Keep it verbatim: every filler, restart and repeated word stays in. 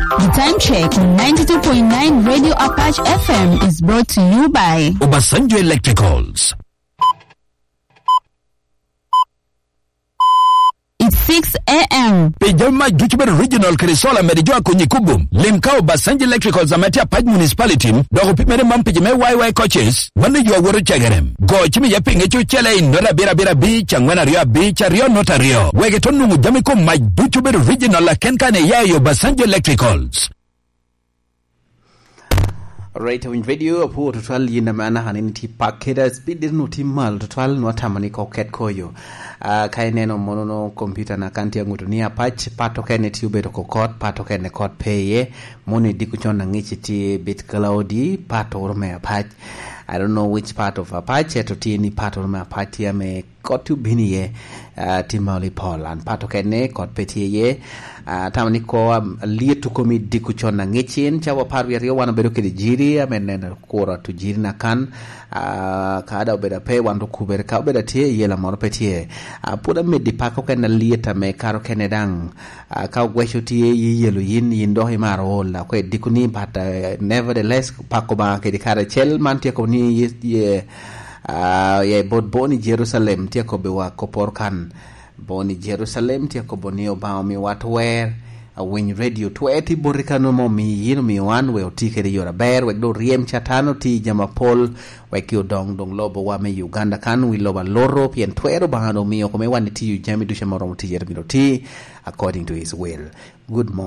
The time check on ninety-two point nine Radio Apache F M is brought to you by Obasanjo Electricals. It's six a.m. Pejama Juchibet Regional Krisola Medijua Kunyikubum. Limkao Obasanjo Electricals Amatia Paj Municipality. Dogo pimere mampijime Y Y coaches. Wanda yuwa wuru chagerem. Go chimi yapinge chuchele in Nola Bira Bira Beach and Wena Rio Beach Rio Nota Rio. Wegetonu Mujamiko Maj Juchibet Regional La Kenkane Yayo Obasanjo Electricals. Right, in video of who to twelve in the manner and in packet speed is not mal to twelve no tamani cocket koyo. Uh, kaineno mono computer na kanti yangu dunia patch pato kene tube to kokot pato kene kot paye moni dikuchona ngichiti bit cloudy pato rome patch. I don't know which part of Apache to tini part of my party me got to bini ye uh, timali Paul and pato kene kot peti ye uh, tamani ko um, liye to komi dikuchona ngichin chawa parwi rio wana bedo kidi jiri amenena kora to jiri na kan uh, kada obeda pe wandu kubere ka obeda tie yela moro peti ye uh, puda me di pako kene liye tame karo kene dang uh, ka wesho tie yelo yin yindo himaro hola kwe dikuni but uh, nevertheless pako ba kedi kare chel man tia koni ye ye uh, ye bod boni Jerusalem tia ko be wa kopor kan boni Jerusalem tia ko boni oba mi watwer a win radio twenty borikano mo mi yino mi wan we otike de yora ber we do riem chatano ti jama pol we ki dong dong lobo wa me Uganda kan we loba loro pien twero bahano mi ko me wan ti jami du shamoro ti yer mi ti according to his will. Good morning.